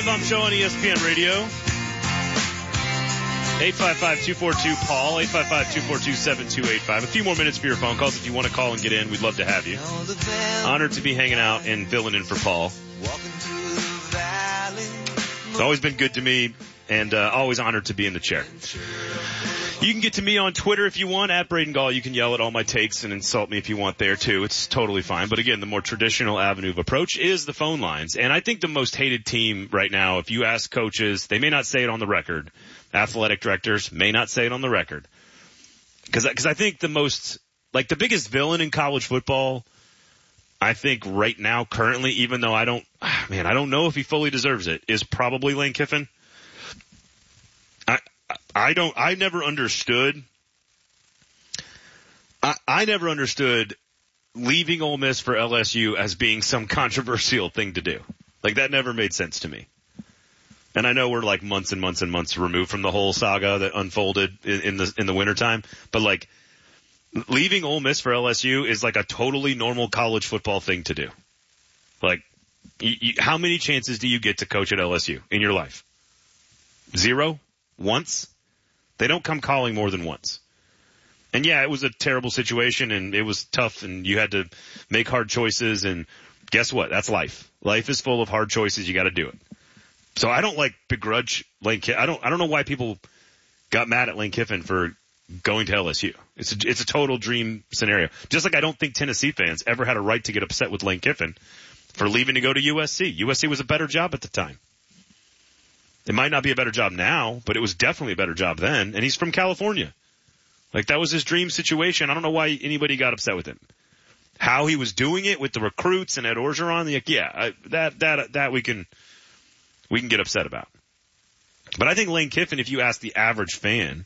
Firebomb Show on ESPN Radio. 855-242-PAUL, 855-242-7285. A few more minutes for your phone calls if you want to call and get in. We'd love to have you. Honored to be hanging out and filling in for Paul. It's always been good to me, and always honored to be in the chair. You can get to me on Twitter if you want, at Braden Gall. You can yell at all my takes and insult me if you want there, too. It's totally fine. But again, the more traditional avenue of approach is the phone lines. And I think the most hated team right now, if you ask coaches, they may not say it on the record. Athletic directors may not say it on the record. Because I think the biggest villain in college football, I think right now, currently, even though I don't know if he fully deserves it, is probably Lane Kiffin. I never understood leaving Ole Miss for LSU as being some controversial thing to do. Like, that never made sense to me. And I know we're like months and months and months removed from the whole saga that unfolded in the wintertime, but like leaving Ole Miss for LSU is like a totally normal college football thing to do. Like, how many chances do you get to coach at LSU in your life? 0? Once? They don't come calling more than once. And yeah, it was a terrible situation and it was tough and you had to make hard choices, and guess what? That's life. Life is full of hard choices. You got to do it. So I don't begrudge Lane Kiffin. I don't know why people got mad at Lane Kiffin for going to LSU. It's a total dream scenario. Just like I don't think Tennessee fans ever had a right to get upset with Lane Kiffin for leaving to go to USC. USC was a better job at the time. It might not be a better job now, but it was definitely a better job then. And he's from California. Like, that was his dream situation. I don't know why anybody got upset with him. How he was doing it with the recruits and Ed Orgeron, that we can get upset about. But I think Lane Kiffin, if you ask the average fan,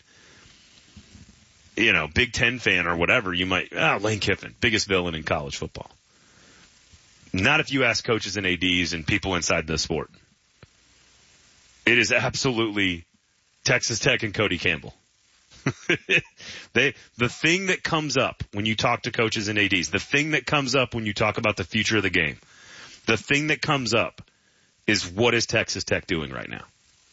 Big Ten fan or whatever, you might, Lane Kiffin, biggest villain in college football. Not if you ask coaches and ADs and people inside the sport. It is absolutely Texas Tech and Cody Campbell. The thing that comes up when you talk to coaches and ADs, the thing that comes up when you talk about the future of the game, the thing that comes up is, what is Texas Tech doing right now?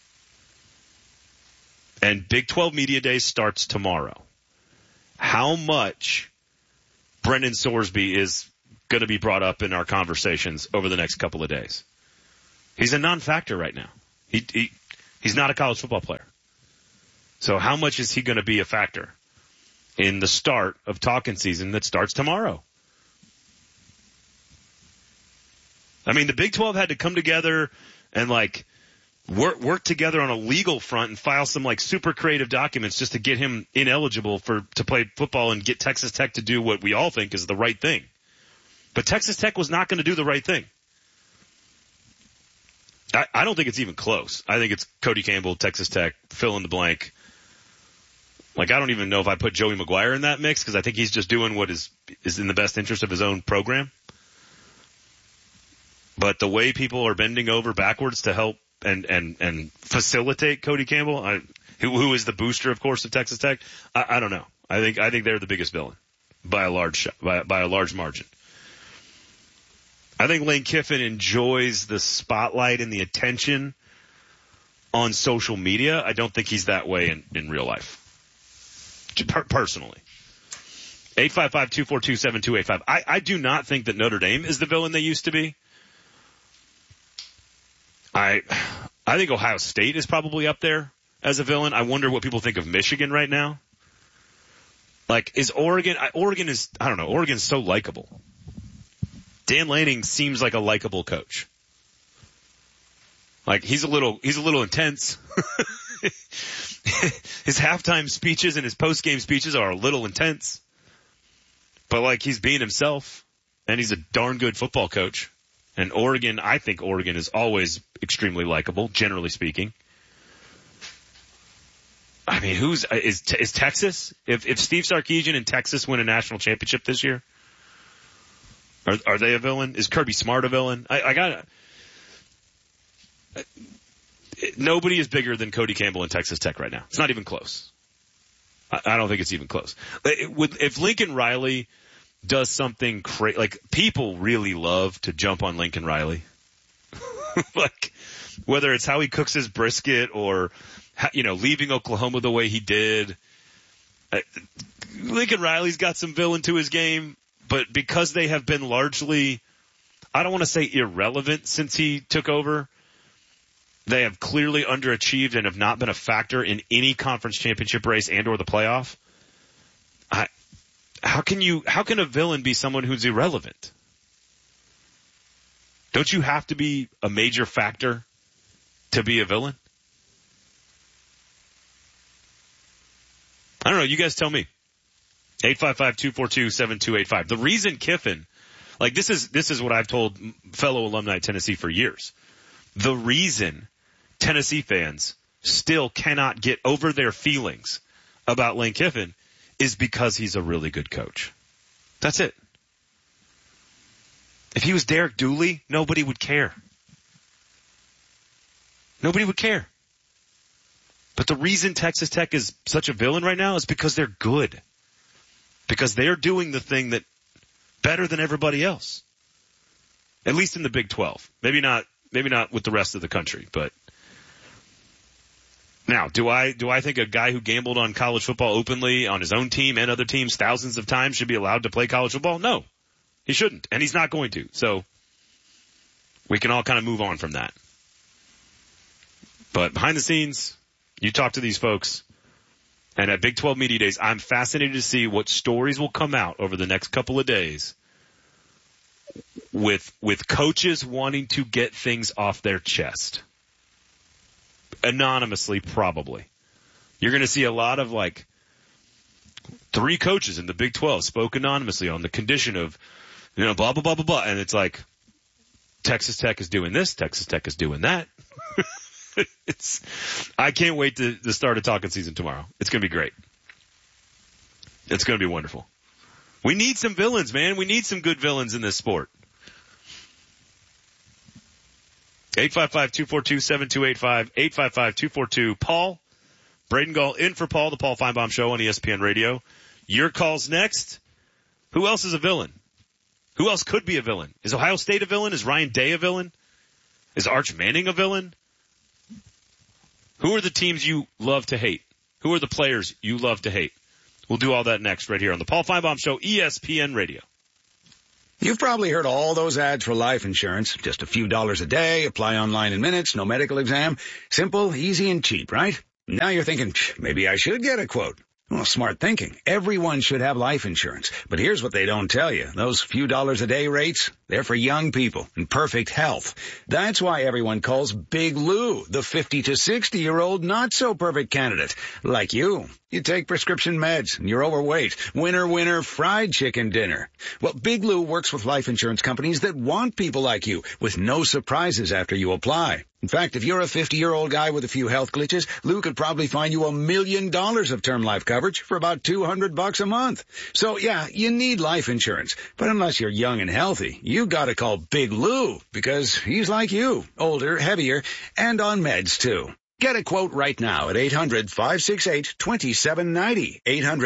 And Big 12 Media Day starts tomorrow. How much Brendan Sorsby is going to be brought up in our conversations over the next couple of days? He's a non-factor right now. He's not a college football player. So how much is he going to be a factor in the start of talking season that starts tomorrow? I mean, the Big 12 had to come together and work together on a legal front and file some super creative documents just to get him ineligible to play football and get Texas Tech to do what we all think is the right thing. But Texas Tech was not going to do the right thing. I don't think it's even close. I think it's Cody Campbell, Texas Tech, fill in the blank. I don't even know if I put Joey McGuire in that mix, because I think he's just doing what is in the best interest of his own program. But the way people are bending over backwards to help and facilitate Cody Campbell, who is the booster, of course, of Texas Tech, I don't know. I think they're the biggest villain by a large margin. I think Lane Kiffin enjoys the spotlight and the attention on social media. I don't think he's that way in real life. Personally. 855-242-7285. I do not think that Notre Dame is the villain they used to be. I think Ohio State is probably up there as a villain. I wonder what people think of Michigan right now. Is Oregon? Oregon's so likable. Dan Lanning seems like a likable coach. He's a little intense. His halftime speeches and his post-game speeches are a little intense. But he's being himself, and he's a darn good football coach. And I think Oregon is always extremely likable, generally speaking. I mean, is Texas? If Steve Sarkisian and Texas win a national championship this year, are they a villain? Is Kirby Smart a villain? Nobody is bigger than Cody Campbell and Texas Tech right now. It's not even close. I don't think it's even close. If Lincoln Riley does something crazy, people really love to jump on Lincoln Riley. whether it's how he cooks his brisket or, leaving Oklahoma the way he did. Lincoln Riley's got some villain to his game, but because they have been largely, I don't want to say irrelevant since he took over, they have clearly underachieved and have not been a factor in any conference championship race and or the playoff. How can a villain be someone who's irrelevant? Don't you have to be a major factor to be a villain? I don't know. You guys tell me. 855-242-7285. The reason Kiffin, this is what I've told fellow alumni at Tennessee for years. The reason Tennessee fans still cannot get over their feelings about Lane Kiffin is because he's a really good coach. That's it. If he was Derek Dooley, nobody would care. Nobody would care. But the reason Texas Tech is such a villain right now is because they're good. Because they're doing the thing that better than everybody else. At least in the Big 12. Maybe not with the rest of the country, but now, do I think a guy who gambled on college football openly on his own team and other teams thousands of times should be allowed to play college football? No. He shouldn't, and he's not going to. So we can all kind of move on from that. But behind the scenes, you talk to these folks, and at Big 12 Media Days, I'm fascinated to see what stories will come out over the next couple of days with coaches wanting to get things off their chest. Anonymously, probably. You're going to see a lot of 3 coaches in the Big 12 spoke anonymously on the condition of, blah, blah, blah, blah, blah. And it's like, Texas Tech is doing this, Texas Tech is doing that. I can't wait to start a talking season tomorrow. It's going to be great. It's going to be wonderful. We need some villains, man. We need some good villains in this sport. 855-242-7285, 855-242-PAUL. Braden Gall in for Paul, the Paul Feinbaum Show on ESPN Radio. Your call's next. Who else is a villain? Who else could be a villain? Is Ohio State a villain? Is Ryan Day a villain? Is Arch Manning a villain? Who are the teams you love to hate? Who are the players you love to hate? We'll do all that next right here on the Paul Feinbaum Show, ESPN Radio. You've probably heard all those ads for life insurance. Just a few dollars a day, apply online in minutes, no medical exam. Simple, easy, and cheap, right? Now you're thinking, maybe I should get a quote. Well, smart thinking. Everyone should have life insurance. But here's what they don't tell you. Those few dollars a day rates, they're for young people in perfect health. That's why everyone calls Big Lou the 50 to 60-year-old not-so-perfect candidate. Like you. You take prescription meds and you're overweight. Winner, winner, fried chicken dinner. Well, Big Lou works with life insurance companies that want people like you with no surprises after you apply. In fact, if you're a 50-year-old guy with a few health glitches, Lou could probably find you $1 million of term life coverage for about $200 a month. So yeah, you need life insurance. But unless you're young and healthy, you gotta call Big Lou because he's like you, older, heavier, and on meds too. Get a quote right now at 800-568-2790,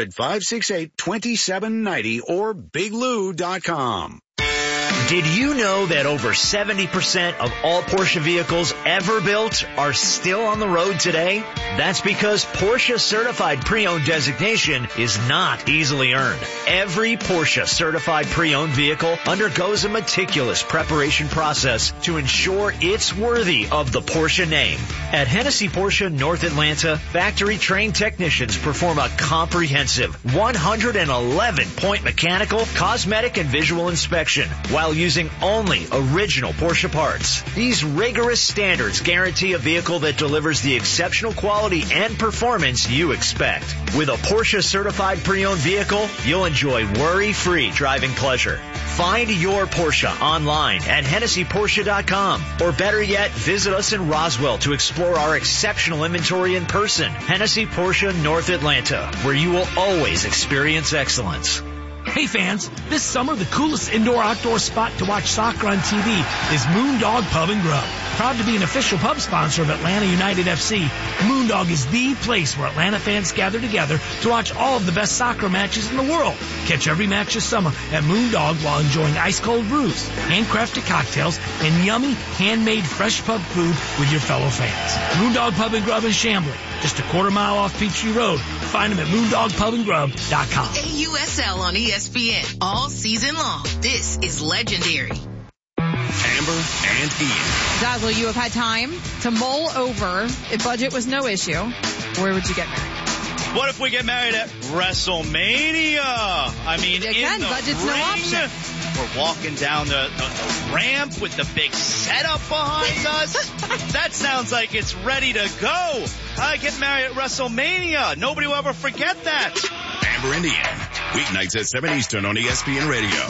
800-568-2790, or BigLou.com. Did you know that over 70% of all Porsche vehicles ever built are still on the road today? That's because Porsche Certified Pre-Owned designation is not easily earned. Every Porsche Certified Pre-Owned vehicle undergoes a meticulous preparation process to ensure it's worthy of the Porsche name. At Hennessy Porsche North Atlanta, factory-trained technicians perform a comprehensive 111-point mechanical, cosmetic, and visual inspection while using only original Porsche parts. These rigorous standards guarantee a vehicle that delivers the exceptional quality and performance you expect. With a Porsche Certified Pre-Owned vehicle, you'll enjoy worry-free driving pleasure. Find your Porsche online at HennessyPorsche.com, or better yet, visit us in Roswell to explore our exceptional inventory in person. Hennessy Porsche North Atlanta, where you will always experience excellence. Hey fans, this summer the coolest indoor-outdoor spot to watch soccer on TV is Moondog Pub and Grub. Proud to be an official pub sponsor of Atlanta United FC, Moondog is the place where Atlanta fans gather together to watch all of the best soccer matches in the world. Catch every match this summer at Moondog while enjoying ice-cold brews, handcrafted cocktails, and yummy, handmade fresh pub food with your fellow fans. Moondog Pub and Grub in Chamblee, just a quarter-mile off Peachtree Road. Find them at moondogpubandgrub.com. AUSL on ESPN all season long. This is legendary. Amber and Ian. Dazzle, you have had time to mull over if budget was no issue. Where would you get married? What if we get married at WrestleMania? I mean, Again, in the budget's ring, no option. we're walking down the ramp with the big setup behind us. That sounds like it's ready to go. I get married at WrestleMania. Nobody will ever forget that. Amber and Ian. Weeknights at 7 Eastern on ESPN Radio.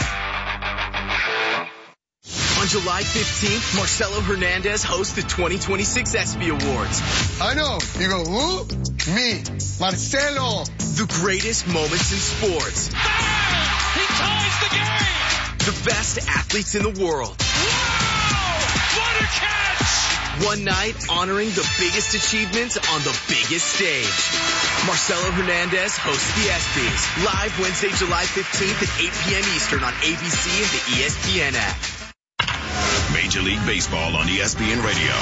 On July 15th, Marcelo Hernandez hosts the 2026 ESPY Awards. I know. You go, who? Me, Marcelo. The greatest moments in sports. He ties the game! The best athletes in the world. Wow! What a catch! One night honoring the biggest achievements on the biggest stage. Marcelo Hernandez hosts the ESPYs. Live Wednesday, July 15th at 8 p.m. Eastern on ABC and the ESPN app. Major League Baseball on ESPN Radio.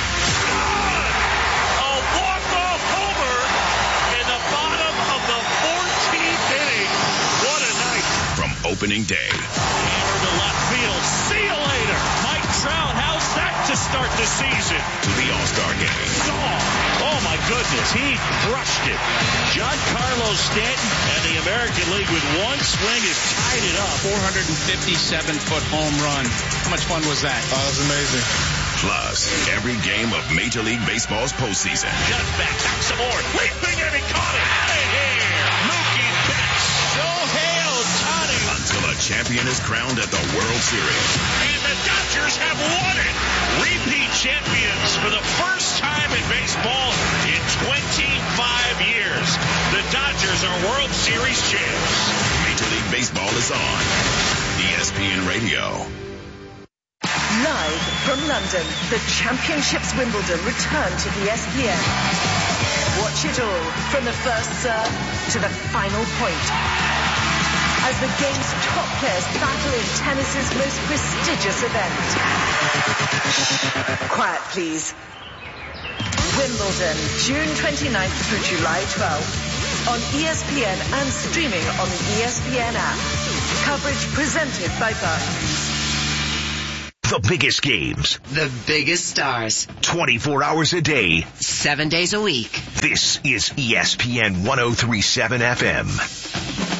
A walk-off homer in the bottom of the 14th inning. What a night. From opening day. Hammer to left field. See you later. Mike Trout, how's that to start the season? To the All-Star game. Oh my goodness, he crushed it. Giancarlo Stanton and the American League with one swing has tied it up. 457-foot home run. How much fun was that? Oh, that was amazing. Plus, every game of Major League Baseball's postseason. Just back some more. Leaping and he caught it. Out of here. Mookie Betts. Shohei Ohtani. Until a champion is crowned at the World Series. And the Dodgers have won it. Repeat champions for the first time in baseball in 25 years. The Dodgers are World Series champs. Major League Baseball is on ESPN Radio. Live from London, the Championships Wimbledon return to ESPN. Watch it all from the first serve to the final point. As the game's top players battle in tennis's most prestigious event. Quiet, please. Wimbledon, June 29th through July 12th. On ESPN and streaming on the ESPN app. Coverage presented by Barclays. The biggest games. The biggest stars. 24 hours a day. 7 days a week. This is ESPN 103.7 FM.